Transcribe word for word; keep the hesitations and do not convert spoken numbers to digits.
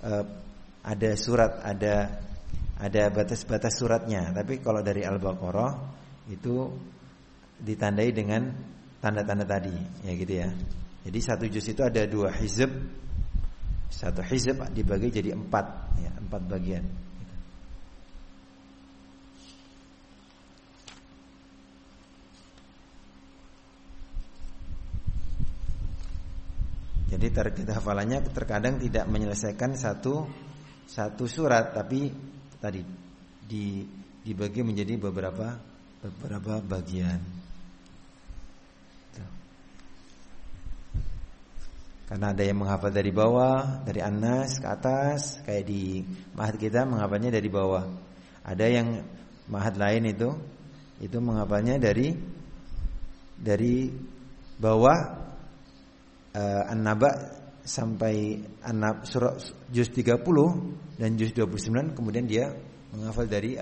uh, ada surat, ada ada batas-batas suratnya. Tapi kalau dari Al-Baqarah itu ditandai dengan tanda-tanda tadi, ya gitu ya. Jadi satu juz itu ada dua hizb. Satu hizb dibagi jadi empat, ya, empat bagian. Jadi target hafalannya terkadang tidak menyelesaikan satu satu surat, tapi tadi di dibagi menjadi beberapa beberapa bagian. Tuh. Karena ada yang menghafal dari bawah, dari An-Nas ke atas, kayak di ma'had kita menghafalnya dari bawah. Ada yang ma'had lain itu itu menghafalnya dari dari bawah. Uh, An-Naba sampai An-Naba surah juz tiga puluh dan juz dua puluh sembilan, kemudian dia menghafal dari